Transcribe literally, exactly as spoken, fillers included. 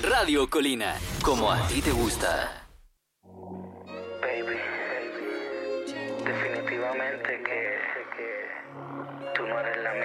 Radio Colina, como a ti te gusta. Baby, definitivamente que tú no eres la